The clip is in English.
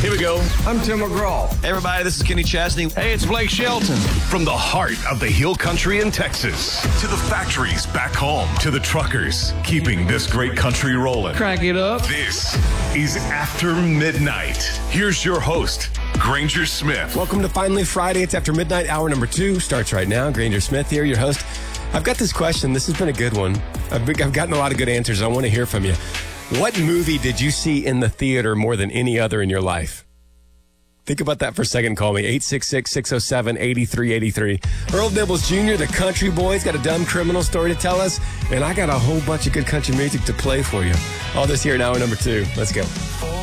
Here we go. I'm Tim McGraw. Hey, everybody, this is Kenny Chesney. Hey, it's Blake Shelton. From the heart of the hill country in Texas to the factories back home to the truckers keeping this great country rolling. Crank it up. This is After Midnight. Here's your host, Granger Smith. Welcome to Finally Friday. It's After Midnight. Hour number 2 starts right now. Granger Smith here, your host. I've got this question. This has been a good one. I've gotten a lot of good answers. I want to hear from you. What movie did you see in the theater more than any other in your life? Think about that for a second. Call me, 866-607-8383. Earl Nibbles Jr., the country boy's got a dumb criminal story to tell us, and I got a whole bunch of good country music to play for you. All this here in hour number 2. Let's go.